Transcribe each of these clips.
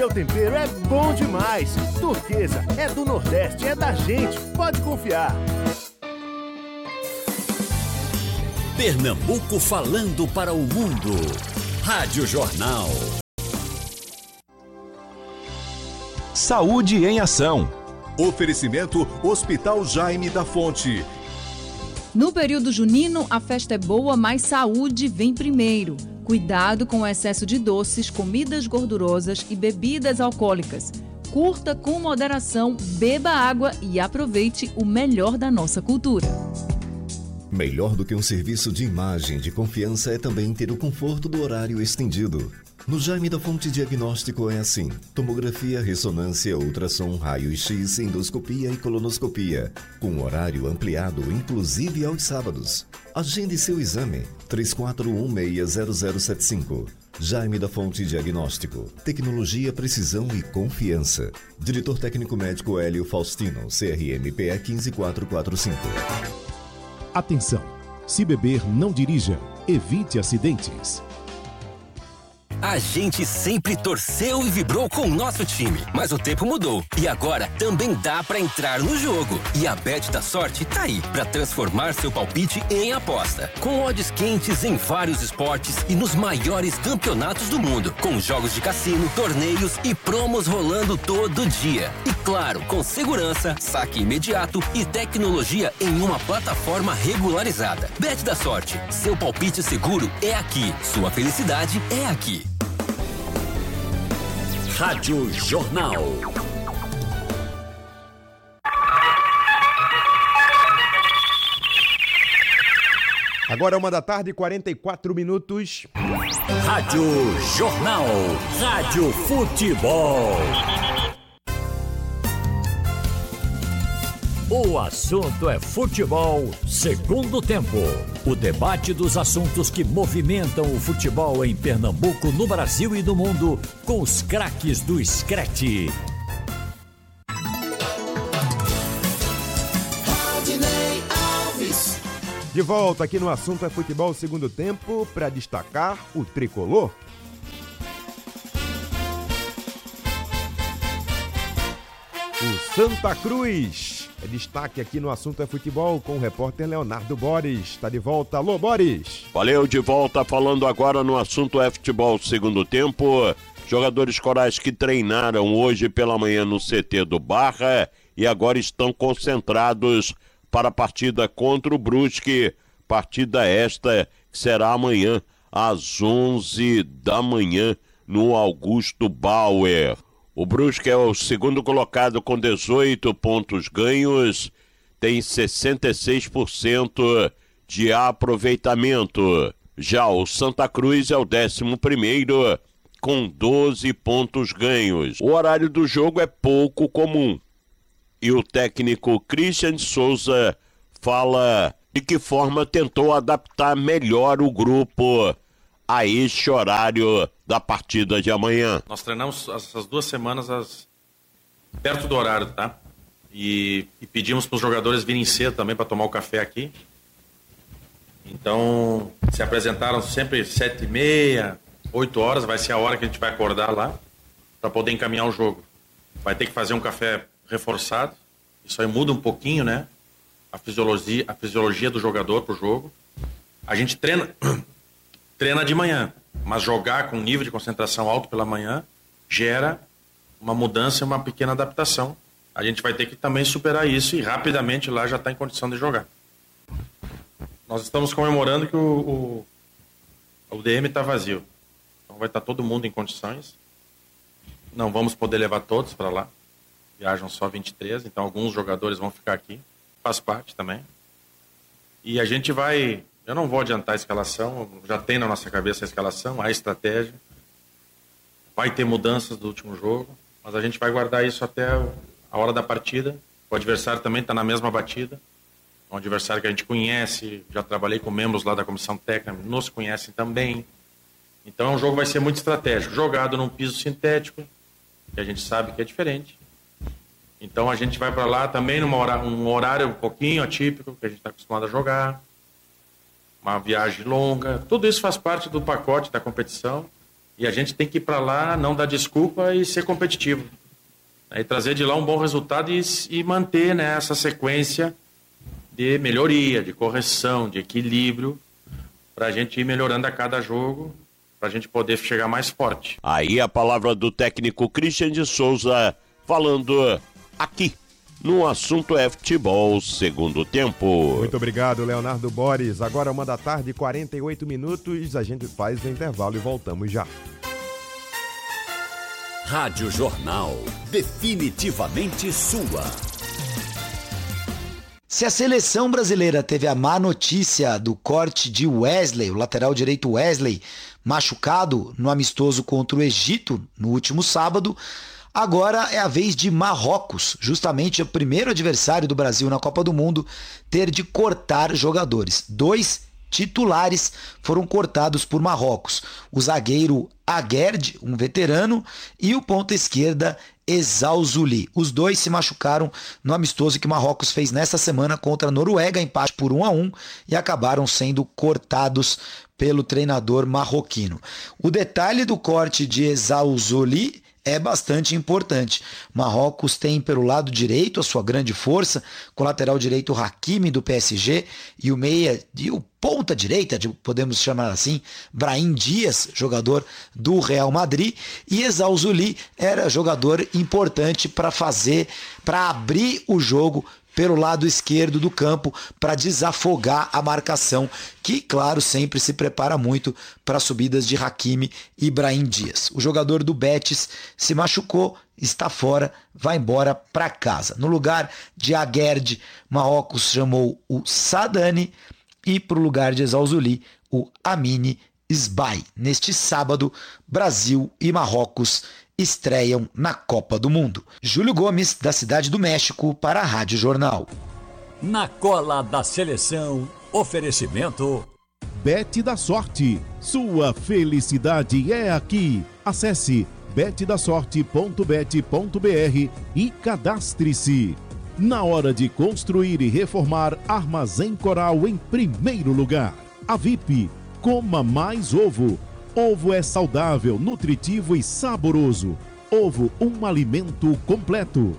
Seu tempero é bom demais. Turquesa é do Nordeste, é da gente. Pode confiar. Pernambuco falando para o mundo. Rádio Jornal. Saúde em ação. Oferecimento Hospital Jaime da Fonte. No período junino, a festa é boa, mas saúde vem primeiro. Cuidado com o excesso de doces, comidas gordurosas e bebidas alcoólicas. Curta com moderação, beba água e aproveite o melhor da nossa cultura. Melhor do que um serviço de imagem de confiança é também ter o conforto do horário estendido. No Jaime da Fonte Diagnóstico é assim: tomografia, ressonância, ultrassom, raio-x, endoscopia e colonoscopia, com horário ampliado inclusive aos sábados. Agende seu exame, 34160075. Jaime da Fonte Diagnóstico, tecnologia, precisão e confiança. Diretor técnico médico Hélio Faustino, CRMPE 15445. Atenção! Se beber, não dirija. Evite acidentes. A gente sempre torceu e vibrou com o nosso time, mas o tempo mudou e agora também dá pra entrar no jogo. E a Bet da Sorte tá aí pra transformar seu palpite em aposta. Com odds quentes em vários esportes e nos maiores campeonatos do mundo, com jogos de cassino, torneios e promos rolando todo dia. E claro, com segurança, saque imediato e tecnologia em uma plataforma regularizada. Bet da Sorte, seu palpite seguro é aqui, sua felicidade é aqui. Rádio Jornal. Agora 1h44. Rádio Jornal. Rádio Futebol. O assunto é futebol, segundo tempo. O debate dos assuntos que movimentam o futebol em Pernambuco, no Brasil e no mundo, com os craques do Screte. De volta aqui no assunto é futebol, segundo tempo, para destacar o tricolor. O Santa Cruz é destaque aqui no assunto é futebol com o repórter Leonardo Boris. Está de volta. Alô, Boris. Valeu, de volta falando agora no assunto é futebol segundo tempo. Jogadores corais que treinaram hoje pela manhã no CT do Barra e agora estão concentrados para a partida contra o Brusque. Partida esta que será amanhã às 11 da manhã no Augusto Bauer. O Brusque é o segundo colocado com 18 pontos ganhos, tem 66% de aproveitamento. Já o Santa Cruz é o 11º com 12 pontos ganhos. O horário do jogo é pouco comum. E o técnico Christian Souza fala de que forma tentou adaptar melhor o grupo a este horário da partida de amanhã. Nós treinamos essas 2 semanas perto do horário, tá? E pedimos para os jogadores virem cedo também para tomar o café aqui. Então, se apresentaram sempre 7h30, 8 horas, vai ser a hora que a gente vai acordar lá para poder encaminhar o jogo. Vai ter que fazer um café reforçado. Isso aí muda um pouquinho, né? A fisiologia do jogador pro jogo. A gente treina de manhã, mas jogar com nível de concentração alto pela manhã gera uma mudança e uma pequena adaptação. A gente vai ter que também superar isso e rapidamente lá já está em condição de jogar. Nós estamos comemorando que o DM está vazio. Então vai estar todo mundo em condições. Não vamos poder levar todos para lá. Viajam só 23, então alguns jogadores vão ficar aqui. Faz parte também. E a gente vai... Eu não vou adiantar a escalação, já tem na nossa cabeça a escalação, a estratégia. Vai ter mudanças do último jogo, mas a gente vai guardar isso até a hora da partida. O adversário também está na mesma batida. É um adversário que a gente conhece, já trabalhei com membros lá da comissão técnica, nos conhecem também. Então o jogo vai ser muito estratégico, jogado num piso sintético, que a gente sabe que é diferente. Então a gente vai para lá também num horário um pouquinho atípico, que a gente está acostumado a jogar. Uma viagem longa, tudo isso faz parte do pacote da competição E a gente tem que ir para lá, não dar desculpa e ser competitivo. E trazer de lá um bom resultado e manter, né, essa sequência de melhoria, de correção, de equilíbrio, para a gente ir melhorando a cada jogo, para a gente poder chegar mais forte. Aí a palavra do técnico Christian de Souza, falando aqui no Assunto é Futebol, segundo tempo. Muito obrigado, Leonardo Boris. Agora 1h, 48 minutos, a gente faz o intervalo e voltamos já. Rádio Jornal, definitivamente sua. Se a seleção brasileira teve a má notícia do corte de Wesley, o lateral direito Wesley, machucado no amistoso contra o Egito no último sábado, agora é a vez de Marrocos, justamente o primeiro adversário do Brasil na Copa do Mundo, ter de cortar jogadores. 2 titulares foram cortados por Marrocos. O zagueiro Aguerd, um veterano, e o ponta esquerda Ezzalzouli. Os dois se machucaram no amistoso que Marrocos fez nesta semana contra a Noruega, empate por 1-1, e acabaram sendo cortados pelo treinador marroquino. O detalhe do corte de Ezzalzouli é bastante importante. Marrocos tem pelo lado direito a sua grande força, com o lateral direito Hakimi do PSG e o meia e o ponta direita, podemos chamar assim, Brahim Dias, jogador do Real Madrid, e Ezzalzouli era jogador importante para abrir o jogo pelo lado esquerdo do campo, para desafogar a marcação, que, claro, sempre se prepara muito para subidas de Hakimi e Brahim Dias. O jogador do Betis se machucou, está fora, vai embora para casa. No lugar de Aguerd, Marrocos chamou o Sadani, e para o lugar de Ezzalzouli, o Amine Sbai. Neste sábado, Brasil e Marrocos estreiam na Copa do Mundo. Júlio Gomes, da Cidade do México, para a Rádio Jornal. Na cola da seleção, oferecimento Bet da Sorte. Sua felicidade é aqui. Acesse betdasorte.bet.br e cadastre-se. Na hora de construir e reformar, Armazém Coral em primeiro lugar. A VIP, coma mais ovo. Ovo é saudável, nutritivo e saboroso. Ovo, um alimento completo.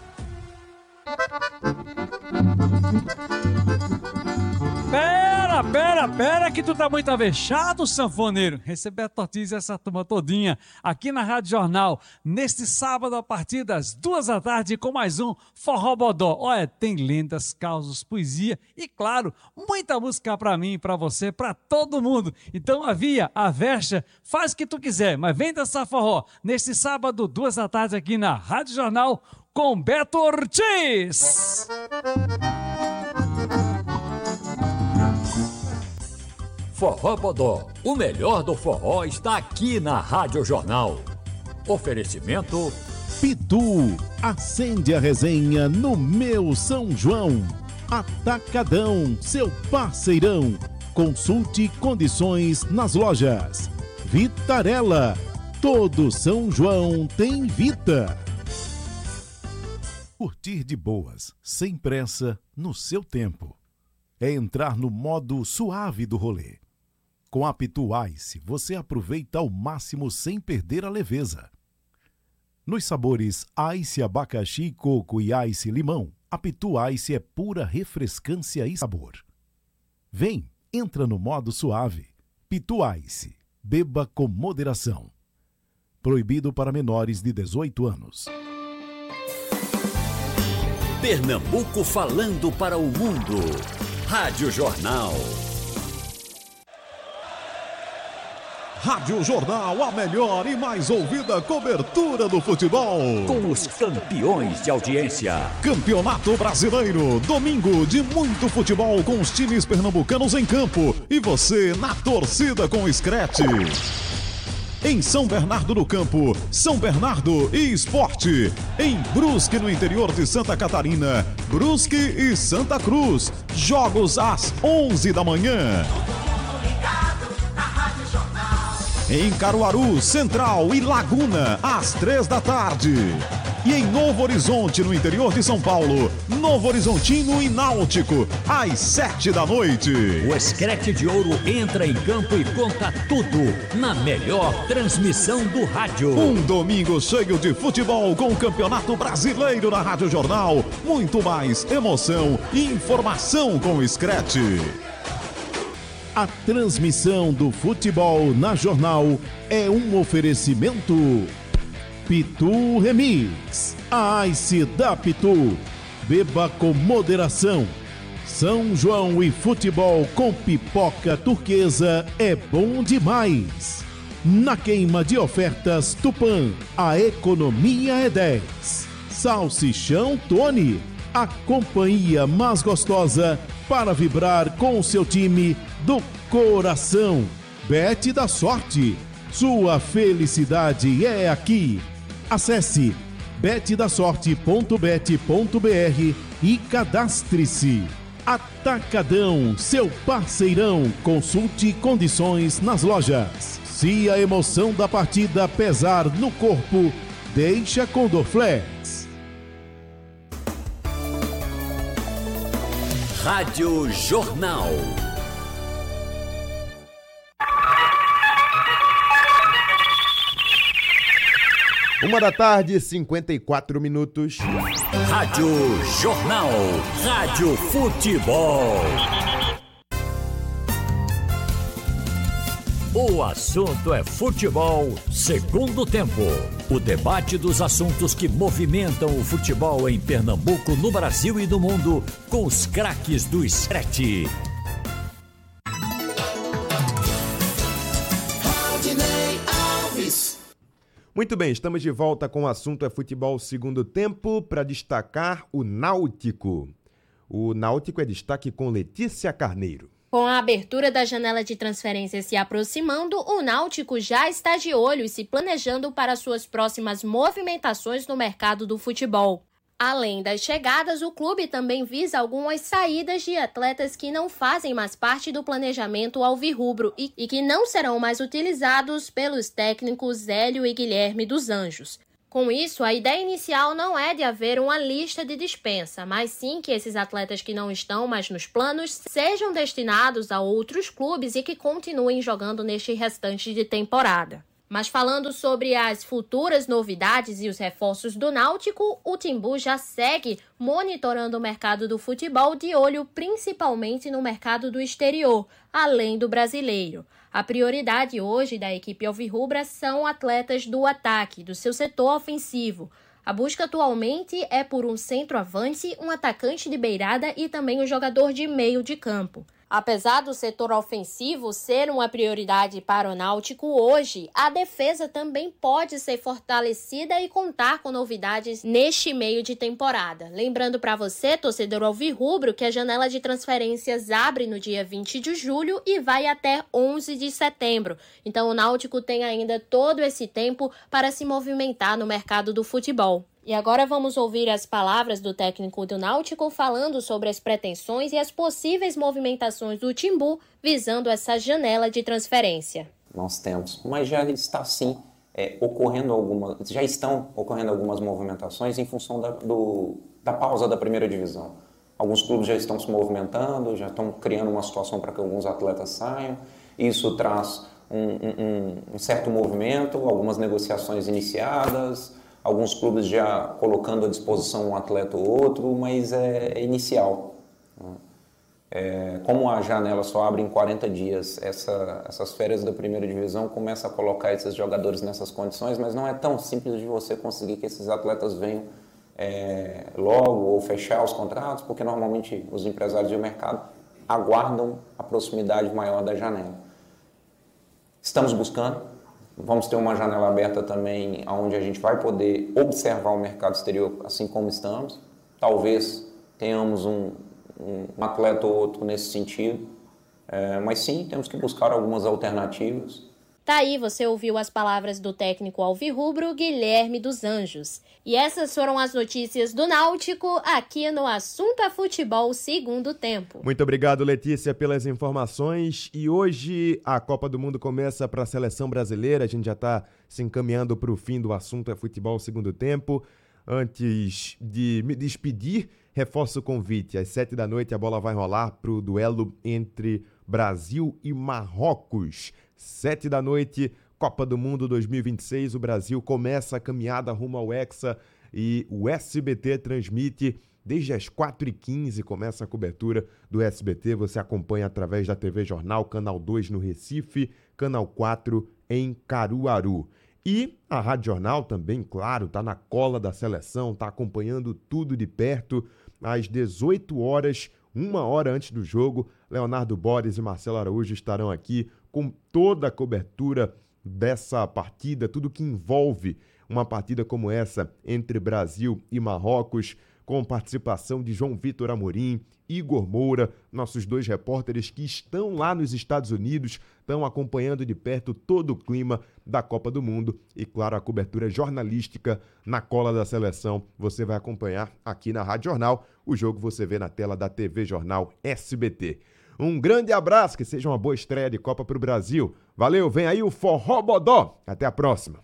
Pera, que tu tá muito avexado, sanfoneiro. Receber a Ortiz e essa turma todinha aqui na Rádio Jornal, neste sábado a partir das 14h com mais um Forró Bodó. Olha, tem lendas, causos, poesia e, claro, muita música pra mim, pra você, pra todo mundo. Então avia, avexa, faz o que tu quiser, mas vem dançar forró neste sábado, 14h aqui na Rádio Jornal com Beto Ortiz. Forró Bodó, o melhor do forró está aqui na Rádio Jornal. Oferecimento Pitu, acende a resenha no meu São João. Atacadão, seu parceirão. Consulte condições nas lojas. Vitarella, todo São João tem Vita. Curtir de boas, sem pressa, no seu tempo. É entrar no modo suave do rolê. Com a Pitu Ice, você aproveita ao máximo sem perder a leveza. Nos sabores Ice abacaxi, coco e Ice limão, a Pitu Ice é pura refrescância e sabor. Vem, entra no modo suave. Pitu Ice, beba com moderação. Proibido para menores de 18 anos. Pernambuco falando para o mundo. Rádio Jornal. Rádio Jornal, a melhor e mais ouvida cobertura do futebol. Com os campeões de audiência. Campeonato Brasileiro, domingo de muito futebol com os times pernambucanos em campo. E você na torcida com o Screte. Em São Bernardo do Campo, São Bernardo e Esporte. Em Brusque, no interior de Santa Catarina, Brusque e Santa Cruz. Jogos às 11 da manhã. Em Caruaru, Central e Laguna, às 3 da tarde. E em Novo Horizonte, no interior de São Paulo, Novo Horizontino e Náutico, às 7 da noite. O Screte de Ouro entra em campo e conta tudo na melhor transmissão do rádio. Um domingo cheio de futebol com o Campeonato Brasileiro na Rádio Jornal. Muito mais emoção e informação com o Screte. A transmissão do futebol na Jornal é um oferecimento Pitu Remix. A Ice da Pitu. Beba com moderação. São João e futebol com pipoca turquesa é bom demais. Na queima de ofertas Tupã, a economia é 10. Salsichão Tony, a companhia mais gostosa para vibrar com o seu time do coração. Bet da Sorte, sua felicidade é aqui. Acesse betdasorte.bet.br e cadastre-se. Atacadão, seu parceirão. Consulte condições nas lojas. Se a emoção da partida pesar no corpo, deixa com Dorflex. Rádio Jornal. Uma da tarde, 54 minutos. Rádio Jornal. Rádio Futebol. O assunto é futebol, segundo tempo. O debate dos assuntos que movimentam o futebol em Pernambuco, no Brasil e no mundo, com os craques do Screte. Muito bem, estamos de volta com o assunto é futebol segundo tempo para destacar o Náutico. O Náutico é destaque com Letícia Carneiro. Com a abertura da janela de transferências se aproximando, o Náutico já está de olho e se planejando para suas próximas movimentações no mercado do futebol. Além das chegadas, o clube também visa algumas saídas de atletas que não fazem mais parte do planejamento alvirrubro e que não serão mais utilizados pelos técnicos Hélio e Guilherme dos Anjos. Com isso, a ideia inicial não é de haver uma lista de dispensa, mas sim que esses atletas que não estão mais nos planos sejam destinados a outros clubes e que continuem jogando neste restante de temporada. Mas falando sobre as futuras novidades e os reforços do Náutico, o Timbu já segue monitorando o mercado do futebol de olho principalmente no mercado do exterior, além do brasileiro. A prioridade hoje da equipe alvirrubra são atletas do ataque, do seu setor ofensivo. A busca atualmente é por um centroavante, um atacante de beirada e também um jogador de meio de campo. Apesar do setor ofensivo ser uma prioridade para o Náutico hoje, a defesa também pode ser fortalecida e contar com novidades neste meio de temporada. Lembrando para você, torcedor alvirrubro, que a janela de transferências abre no dia 20 de julho e vai até 11 de setembro. Então o Náutico tem ainda todo esse tempo para se movimentar no mercado do futebol. E agora vamos ouvir as palavras do técnico do Náutico falando sobre as pretensões e as possíveis movimentações do Timbu visando essa janela de transferência. Nós temos, mas já está sim já estão ocorrendo algumas movimentações em função da pausa da primeira divisão. Alguns clubes já estão se movimentando, já estão criando uma situação para que alguns atletas saiam. Isso traz um certo movimento, algumas negociações iniciadas, alguns clubes já colocando à disposição um atleta ou outro, mas é inicial. Como a janela só abre em 40 dias, essas férias da primeira divisão começa a colocar esses jogadores nessas condições, mas não é tão simples de você conseguir que esses atletas venham logo ou fechar os contratos, porque normalmente os empresários do mercado aguardam a proximidade maior da janela. Estamos buscando. Vamos ter uma janela aberta também, onde a gente vai poder observar o mercado exterior assim como estamos. Talvez tenhamos um atleta ou outro nesse sentido, mas sim, temos que buscar algumas alternativas. Tá aí, você ouviu as palavras do técnico alvirrubro Guilherme dos Anjos. E essas foram as notícias do Náutico aqui no Assunto é Futebol Segundo Tempo. Muito obrigado, Letícia, pelas informações. E hoje a Copa do Mundo começa para a seleção brasileira. A gente já está se encaminhando para o fim do Assunto é Futebol Segundo Tempo. Antes de me despedir, reforço o convite. Às 7 da noite a bola vai rolar para o duelo entre Brasil e Marrocos. 7 da noite, Copa do Mundo 2026. O Brasil começa a caminhada rumo ao Hexa e o SBT transmite desde as 4h15. Começa a cobertura do SBT. Você acompanha através da TV Jornal, Canal 2 no Recife, Canal 4 em Caruaru. E a Rádio Jornal também, claro, está na cola da seleção, está acompanhando tudo de perto. Às 18 horas, 1 hora antes do jogo, Leonardo Boris e Marcelo Araújo estarão aqui com toda a cobertura dessa partida, tudo que envolve uma partida como essa entre Brasil e Marrocos, com participação de João Vitor Amorim, Igor Moura, nossos 2 repórteres que estão lá nos Estados Unidos, estão acompanhando de perto todo o clima da Copa do Mundo e, claro, a cobertura jornalística na cola da seleção. Você vai acompanhar aqui na Rádio Jornal. O jogo você vê na tela da TV Jornal SBT. Um grande abraço, que seja uma boa estreia de Copa para o Brasil. Valeu, vem aí o Forró Bodó. Até a próxima.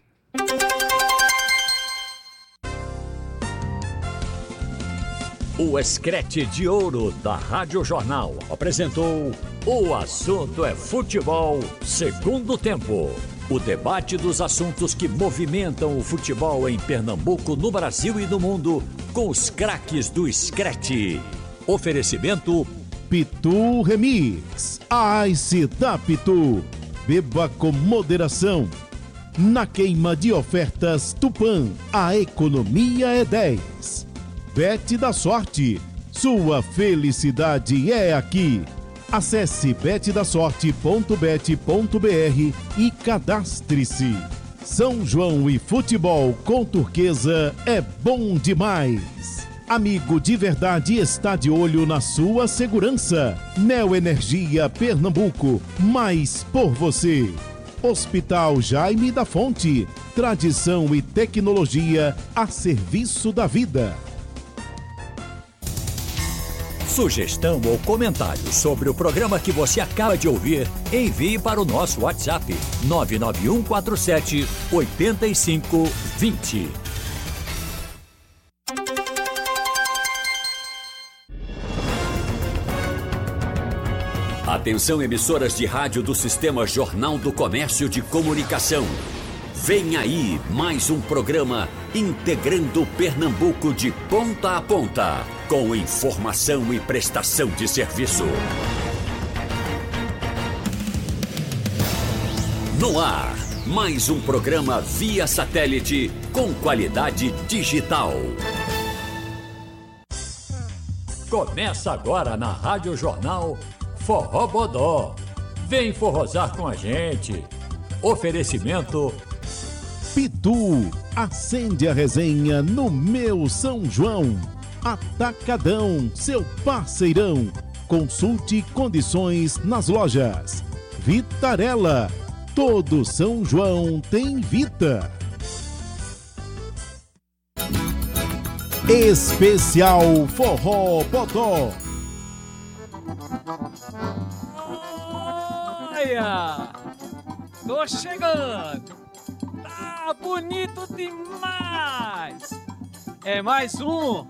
O Escrete de Ouro da Rádio Jornal apresentou O Assunto é Futebol, segundo tempo. O debate dos assuntos que movimentam o futebol em Pernambuco, no Brasil e no mundo, com os craques do Escrete. Oferecimento Pitu Remix. Ice da Pitu. Beba com moderação. Na queima de ofertas Tupã, a economia é 10. Bet da Sorte. Sua felicidade é aqui. Acesse betdasorte.bet.br e cadastre-se. São João e futebol com Turquesa é bom demais. Amigo de verdade está de olho na sua segurança. Neoenergia Pernambuco, mais por você. Hospital Jaime da Fonte, tradição e tecnologia a serviço da vida. Sugestão ou comentário sobre o programa que você acaba de ouvir, envie para o nosso WhatsApp 99147 8520. Atenção, emissoras de rádio do Sistema Jornal do Comércio de Comunicação. Vem aí mais um programa integrando Pernambuco de ponta a ponta, com informação e prestação de serviço. No ar, mais um programa via satélite com qualidade digital. Começa agora na Rádio Jornal Forró Bodó. Vem forrosar com a gente. Oferecimento Pitu, acende a resenha no meu São João. Atacadão, seu parceirão. Consulte condições nas lojas. Vitarella, todo São João tem Vita. Especial Forró Bodó. Olha, tô chegando. Tá bonito demais. É mais um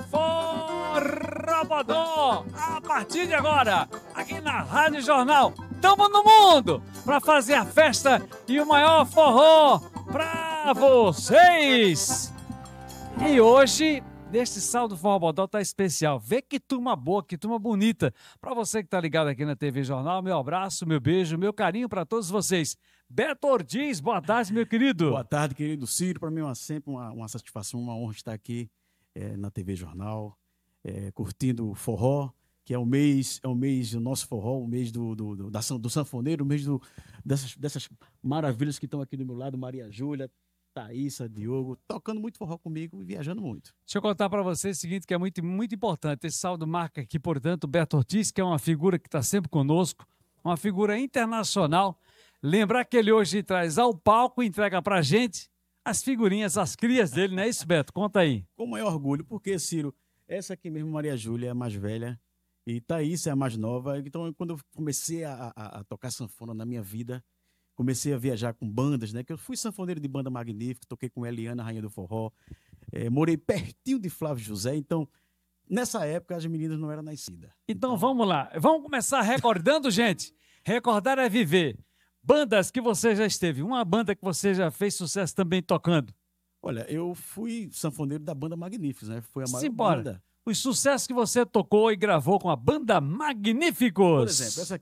Forró Bodó. A partir de agora, aqui na Rádio Jornal, tamo no mundo pra fazer a festa e o maior forró pra vocês. E hoje, neste sábado, Forró Bodó tá especial. Vê que turma boa, que turma bonita. Pra você que tá ligado aqui na TV Jornal, meu abraço, meu beijo, meu carinho pra todos vocês. Beto Ortiz, boa tarde, meu querido. Boa tarde, querido Ciro. Para mim é sempre uma satisfação, uma honra estar aqui na TV Jornal, curtindo o forró, que é o mês do nosso forró, o mês do sanfoneiro, o mês dessas maravilhas que estão aqui do meu lado, Maria Júlia, Thaísa, Diogo, tocando muito forró comigo e viajando muito. Deixa eu contar para você o seguinte, que é muito, muito importante. Esse sábado marca aqui, portanto, o Beto Ortiz, que é uma figura que está sempre conosco, uma figura internacional. Lembrar que ele hoje traz ao palco e entrega pra gente as figurinhas, as crias dele, não é isso, Beto? Conta aí. Com o maior orgulho, porque, Ciro, essa aqui mesmo, Maria Júlia, é a mais velha e Thaís é a mais nova. Então, quando eu comecei a tocar sanfona na minha vida, comecei a viajar com bandas, né? Que eu fui sanfoneiro de banda magnífica, toquei com Eliana, Rainha do Forró, morei pertinho de Flávio José, então nessa época as meninas não eram nascidas. Então vamos lá, vamos começar recordando, gente. Recordar é viver. Bandas que você já esteve, uma banda que você já fez sucesso também tocando. Olha, eu fui sanfoneiro da banda Magníficos, né? Foi a maior Simbora. banda. Os sucessos que você tocou e gravou com a banda Magníficos. Por exemplo,